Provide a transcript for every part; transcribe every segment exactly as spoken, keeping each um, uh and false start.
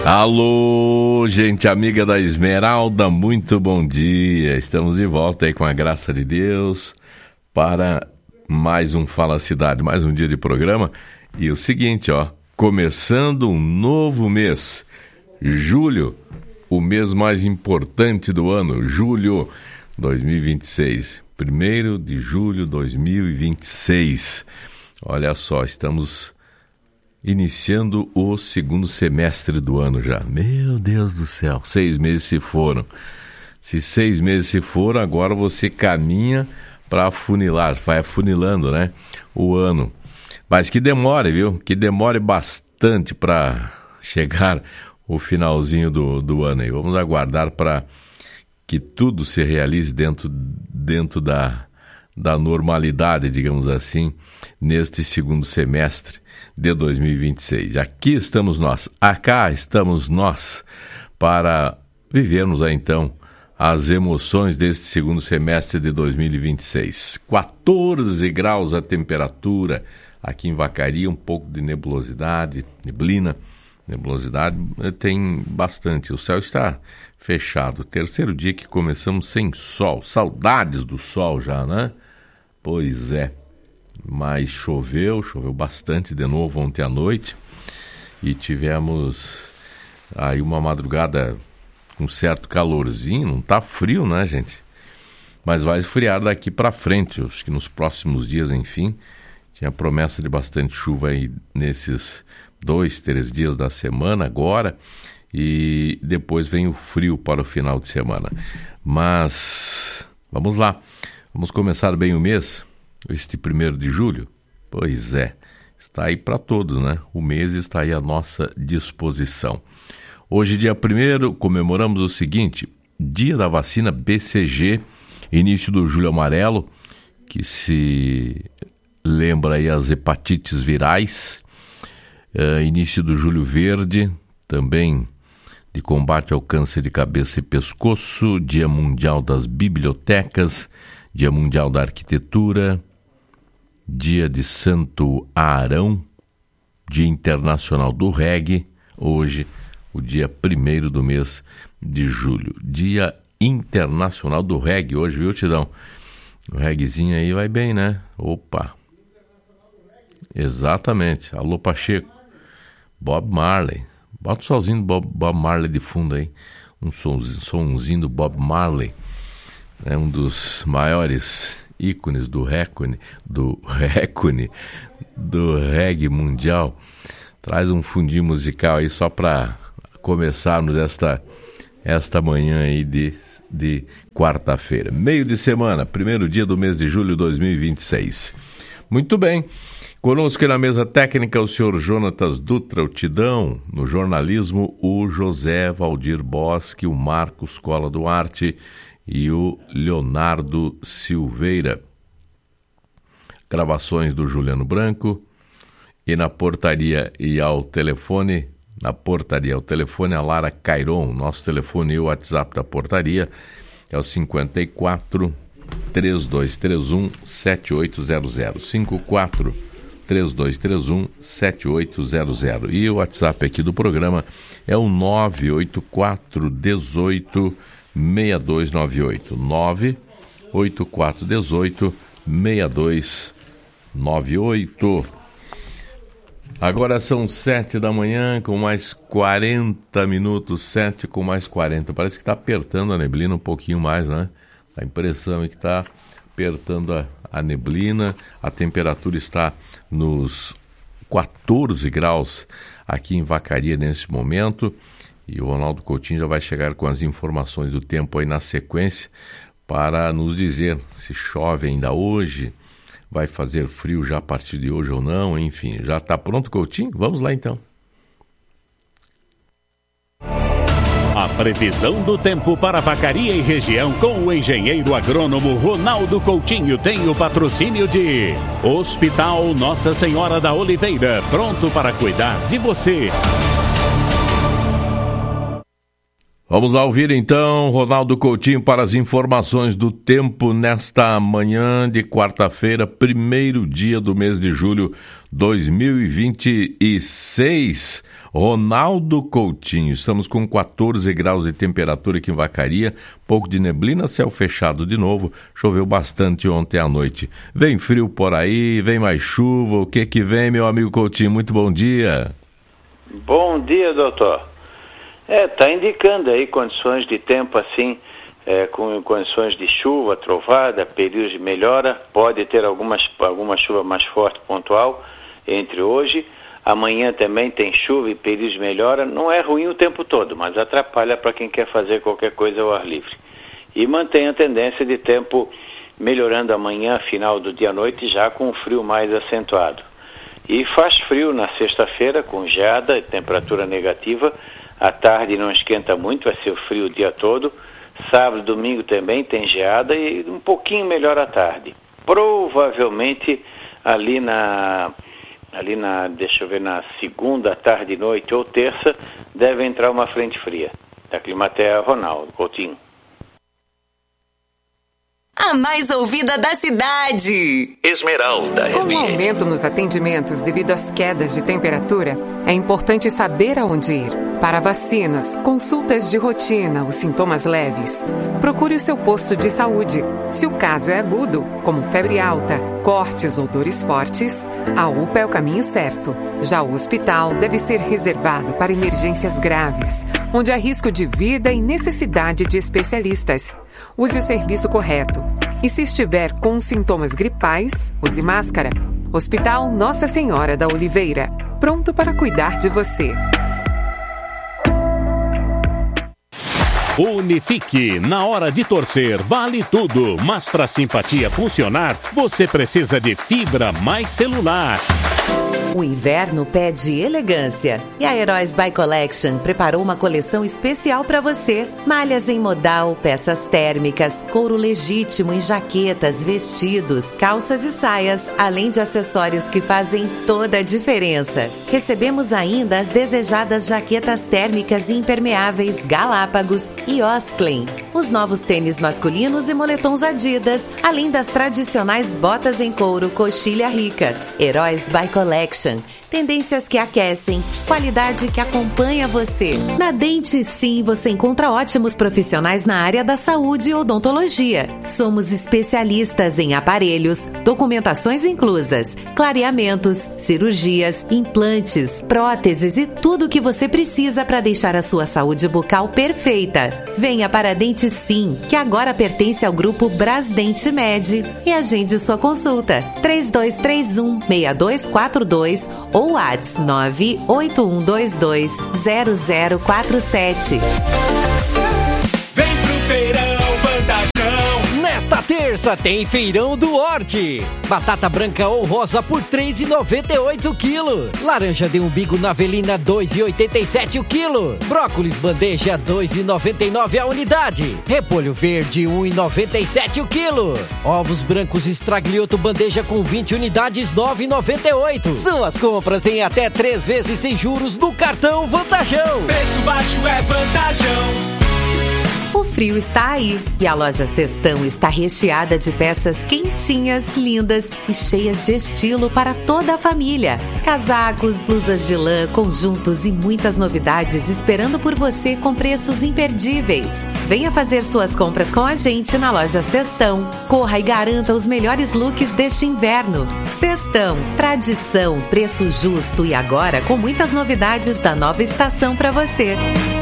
Alô, gente amiga da Esmeralda, muito bom dia. Estamos de volta aí com a graça de Deus para mais um Fala Cidade, mais um dia de programa. E o seguinte, ó, começando um novo mês, julho, o mês mais importante do ano, julho dois mil e vinte e seis, primeiro de julho de dois mil e vinte e seis. Olha só, estamos iniciando o segundo semestre do ano já. Meu Deus do céu, seis meses se foram. Se seis meses se foram, agora você caminha para afunilar, vai afunilando, né, o ano. Mas que demore, viu? Que demore bastante para chegar o finalzinho do, do ano aí. Vamos aguardar para que tudo se realize dentro, dentro da, da normalidade, digamos assim, neste segundo semestre de dois mil e vinte e seis. Aqui estamos nós, acá estamos nós, para vivermos aí então as emoções deste segundo semestre de dois mil e vinte e seis. quatorze graus a temperatura, aqui em Vacaria, um pouco de nebulosidade, neblina, nebulosidade tem bastante, o céu está fechado. Terceiro dia que começamos sem sol, saudades do sol já, né? Pois é. Mas choveu, choveu bastante de novo ontem à noite e tivemos aí uma madrugada com certo calorzinho, não tá frio, né, gente? Mas vai esfriar daqui para frente, acho que nos próximos dias, enfim, tinha promessa de bastante chuva aí nesses dois, três dias da semana agora e depois vem o frio para o final de semana. Mas vamos lá, vamos começar bem o mês. Este primeiro de julho, pois é, está aí para todos, né? O mês está aí à nossa disposição. Hoje, dia primeiro, comemoramos o seguinte, dia da vacina B C G, início do Julho Amarelo, que se lembra aí as hepatites virais, é, início do Julho Verde, também de combate ao câncer de cabeça e pescoço, dia mundial das bibliotecas, dia mundial da arquitetura, dia de Santo Arão, dia internacional do reggae, hoje, o dia primeiro do mês de julho. Dia internacional do reggae hoje, viu, Tidão? O reggaezinho aí vai bem, né? Opa! Exatamente. Alô, Pacheco. Bob Marley. Bota o solzinho do Bob, Bob Marley de fundo aí. Um sonzinho, sonzinho do Bob Marley. É um dos maiores ícones do recone, do recone, do reggae mundial. Traz um fundinho musical aí só para começarmos esta, esta manhã aí de, de quarta-feira. Meio de semana, primeiro dia do mês de julho de dois mil e vinte e seis. Muito bem, conosco na mesa técnica o senhor Jonatas Dutra, o Tidão, no jornalismo o José Valdir Bosque, o Marcos Cola Duarte e o Leonardo Silveira. Gravações do Juliano Branco e na portaria e ao telefone, na portaria ao telefone a Lara Cairon. Nosso telefone e o WhatsApp da portaria é o cinquenta e quatro, três dois três um, sete oito zero zero, cinquenta e quatro, três dois três um, sete oito zero zero. E o WhatsApp aqui do programa é o nove oito quatro, dezoito, seis dois nove oito, nove oito quatro, dezoito, seis dois nove oito. Agora são sete da manhã com mais quarenta minutos, sete com mais quarenta. Parece que está apertando a neblina um pouquinho mais, né? A impressão é que está apertando a, a neblina. A temperatura está nos quatorze graus aqui em Vacaria nesse momento. E o Ronaldo Coutinho já vai chegar com as informações do tempo aí na sequência para nos dizer se chove ainda hoje, vai fazer frio já a partir de hoje ou não, enfim. Já está pronto, Coutinho? Vamos lá então. A previsão do tempo para Vacaria e região com o engenheiro agrônomo Ronaldo Coutinho tem o patrocínio de Hospital Nossa Senhora da Oliveira, pronto para cuidar de você. Vamos lá ouvir então Ronaldo Coutinho para as informações do tempo nesta manhã de quarta-feira, primeiro dia do mês de julho de dois mil e vinte e seis. Ronaldo Coutinho. Estamos com quatorze graus de temperatura aqui em Vacaria, pouco de neblina, céu fechado de novo, choveu bastante ontem à noite. Vem frio por aí, vem mais chuva, o que que vem, meu amigo Coutinho? Muito bom dia. Bom dia, doutor. É, tá indicando aí condições de tempo assim, é, com condições de chuva, trovada, períodos de melhora, pode ter algumas, alguma chuva mais forte pontual entre hoje. Amanhã também tem chuva e períodos de melhora. Não é ruim o tempo todo, mas atrapalha para quem quer fazer qualquer coisa ao ar livre. E mantém a tendência de tempo melhorando amanhã, final do dia à noite, já com um frio mais acentuado. E faz frio na sexta-feira, com geada e temperatura negativa. À tarde não esquenta muito, vai ser frio o dia todo. Sábado e domingo também tem geada e um pouquinho melhor à tarde. Provavelmente ali na... ali na, deixa eu ver, na segunda, tarde, noite ou terça, deve entrar uma frente fria. Da Climatea, Ronaldo Coutinho. A mais ouvida da cidade. Esmeralda F M. Com o aumento nos atendimentos devido às quedas de temperatura, é importante saber aonde ir. Para vacinas, consultas de rotina ou sintomas leves, procure o seu posto de saúde. Se o caso é agudo, como febre alta, cortes ou dores fortes, a U P A é o caminho certo. Já o hospital deve ser reservado para emergências graves, onde há risco de vida e necessidade de especialistas. Use o serviço correto. E se estiver com sintomas gripais, use máscara. Hospital Nossa Senhora da Oliveira, pronto para cuidar de você. Unifique, na hora de torcer, vale tudo, mas para a simpatia funcionar, você precisa de fibra mais celular. O inverno pede elegância e a Heróis by Collection preparou uma coleção especial para você. Malhas em modal, peças térmicas, couro legítimo em jaquetas, vestidos, calças e saias, além de acessórios que fazem toda a diferença. Recebemos ainda as desejadas jaquetas térmicas e impermeáveis Galápagos e Osklen, os novos tênis masculinos e moletons Adidas, além das tradicionais botas em couro Coxilha Rica. Heróis by Collection. Tendências que aquecem, qualidade que acompanha você. Na Dente Sim, você encontra ótimos profissionais na área da saúde e odontologia. Somos especialistas em aparelhos, documentações inclusas, clareamentos, cirurgias, implantes, próteses e tudo o que você precisa para deixar a sua saúde bucal perfeita. Venha para a Dente Sim, que agora pertence ao grupo Brasdente Med, e agende sua consulta. três dois três um, seis dois quatro dois ou WhatsApp nove oito um dois dois zero zero quatro sete. Vem pro feirão Vantajão. Nesta terça tem feirão do Horti. Batata branca ou rosa por três reais e noventa e oito quilo. Laranja de umbigo na Avelina dois reais e oitenta e sete o quilo. Brócolis bandeja dois reais e noventa e nove a unidade. Repolho verde um real e noventa e sete o quilo. Ovos brancos estraglioto bandeja com vinte unidades nove reais e noventa e oito. São as compras em até três vezes sem juros no cartão Vantajão. Preço baixo é Vantajão. O frio está aí e a loja Cestão está recheada de peças quentinhas, lindas e cheias de estilo para toda a família. Casacos, blusas de lã, conjuntos e muitas novidades esperando por você com preços imperdíveis. Venha fazer suas compras com a gente na loja Cestão. Corra e garanta os melhores looks deste inverno. Cestão, tradição, preço justo e agora com muitas novidades da nova estação para você.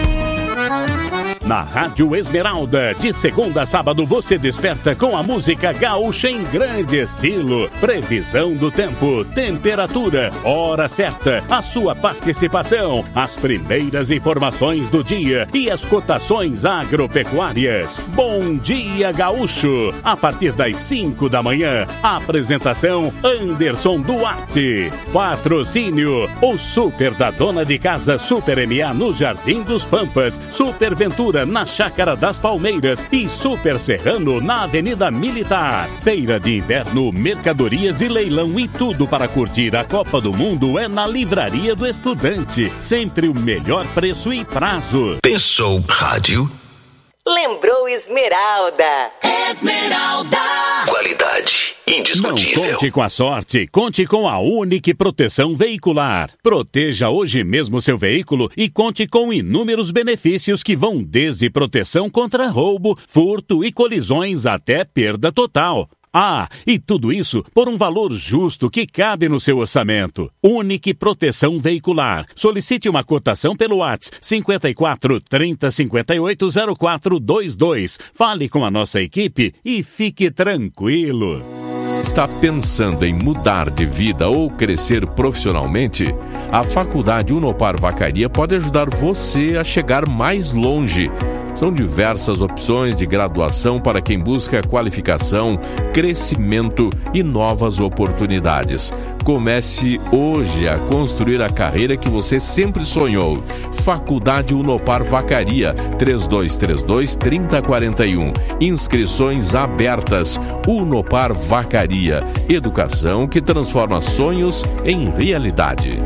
Na Rádio Esmeralda, de segunda a sábado, você desperta com a música gaúcha em grande estilo. Previsão do tempo, temperatura, hora certa, a sua participação, as primeiras informações do dia e as cotações agropecuárias. Bom dia, gaúcho! A partir das cinco da manhã, a apresentação Anderson Duarte. Patrocínio, o Super da Dona de Casa Super M A no Jardim dos Pampas, Super Ventura na Chácara das Palmeiras e Super Serrano na Avenida Militar. Feira de Inverno, mercadorias e leilão e tudo para curtir a Copa do Mundo é na Livraria do Estudante. Sempre o melhor preço e prazo. Pensou rádio? lembrou Esmeralda. Esmeralda. Qualidade indiscutível. Não conte com a sorte, conte com a Unique Proteção Veicular. Proteja hoje mesmo seu veículo e conte com inúmeros benefícios que vão desde proteção contra roubo, furto e colisões até perda total. Ah, e tudo isso por um valor justo que cabe no seu orçamento. Unique Proteção Veicular. Solicite uma cotação pelo WhatsApp cinco quatro, trinta, cinquenta e oito, zero quatro dois dois. Fale com a nossa equipe e fique tranquilo. Está pensando em mudar de vida ou crescer profissionalmente? A Faculdade Unopar Vacaria pode ajudar você a chegar mais longe. São diversas opções de graduação para quem busca qualificação, crescimento e novas oportunidades. Comece hoje a construir a carreira que você sempre sonhou. Faculdade Unopar Vacaria, três dois três dois, três zero quatro um. Inscrições abertas. Unopar Vacaria. Educação que transforma sonhos em realidade.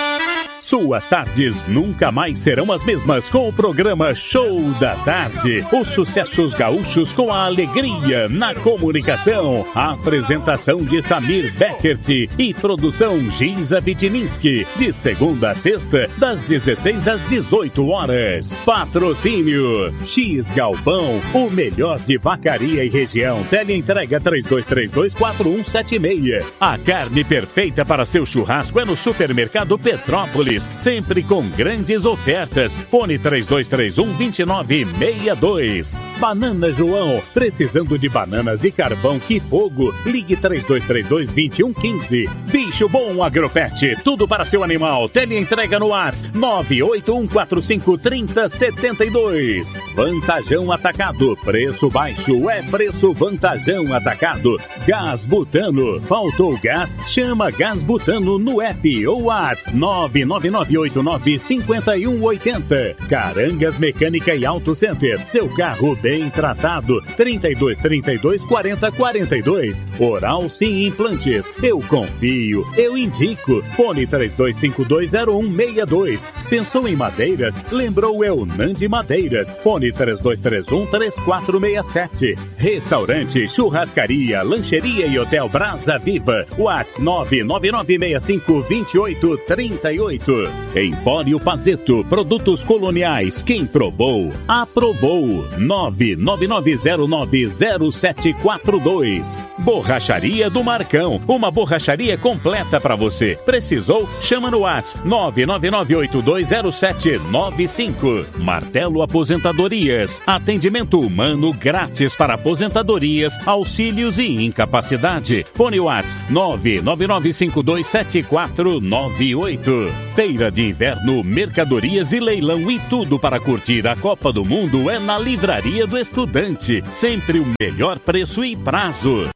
Suas tardes nunca mais serão as mesmas com o programa Show da Tarde. Os sucessos gaúchos com a alegria na comunicação. A apresentação de Samir Beckert e produção Giza Vitininski. De segunda a sexta, das dezesseis às dezoito horas. Patrocínio X Galpão, o melhor de Vacaria e região. Teleentrega três dois três dois, quatro um sete seis. A carne perfeita para seu churrasco é no Supermercado Petrópolis. Sempre com grandes ofertas. Fone três dois três um, dois nove seis dois. Banana João, precisando de bananas e carvão que fogo. Ligue três dois três dois, dois um um cinco. Bicho Bom Agropet, tudo para seu animal. Teleentrega no WhatsApp nove oito um quatro cinco, três zero sete dois. Vantajão Atacado, preço baixo é preço Vantajão Atacado. Gás Butano, faltou gás? Chama Gás Butano no app ou WhatsApp nove nove nove oito nove cinco um oito zero. Carangas Mecânica e Auto Center, seu carro bem tratado. trinta e dois, trinta e dois, quarenta, quarenta e dois. Oral Sim Implantes, eu confio, eu indico. Fone três dois cinco dois, zero um seis dois. Pensou em madeiras? Lembrou Eunandi Madeiras. Fone três dois três um, três quatro seis sete. Restaurante, churrascaria, lancheria e hotel Brasa Viva. WhatsApp nove nove nove seis cinco, dois oito três oito. Empório Pazeto, produtos coloniais. Quem provou, aprovou. nove nove nove zero nove zero sete quatro dois. Borracharia do Marcão, uma borracharia completa para você. Precisou? Chama no WhatsApp nove nove nove oito dois zero sete nove cinco. Martelo Aposentadorias, atendimento humano grátis para aposentadorias, auxílios e incapacidade. Fone WhatsApp nove nove nove cinco dois sete quatro nove oito. Feira de Inverno, mercadorias e leilão e tudo para curtir a Copa do Mundo é na Livraria do Estudante. Sempre o melhor preço e prazo.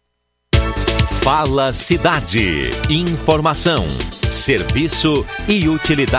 Fala Cidade. Informação, serviço e utilidade.